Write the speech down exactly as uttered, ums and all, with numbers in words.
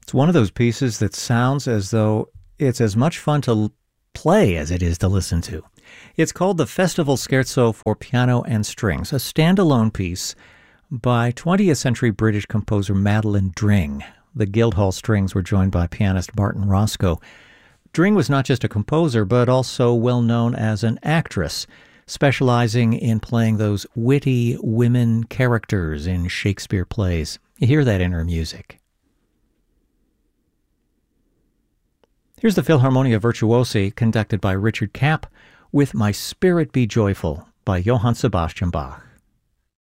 It's one of those pieces that sounds as though it's as much fun to l- play as it is to listen to. It's called the Festival Scherzo for Piano and Strings, a standalone piece by twentieth century British composer Madeline Dring. The Guildhall Strings were joined by pianist Martin Roscoe. Dring was not just a composer, but also well known as an actress, specializing in playing those witty women characters in Shakespeare plays. You hear that in her music. Here's the Philharmonia Virtuosi, conducted by Richard Kapp, with My Spirit Be Joyful by Johann Sebastian Bach.